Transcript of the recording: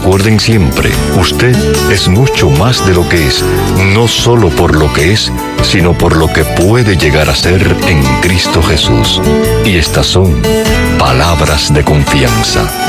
Recuerden siempre, usted es mucho más de lo que es, no solo por lo que es, sino por lo que puede llegar a ser en Cristo Jesús. Y estas son palabras de confianza.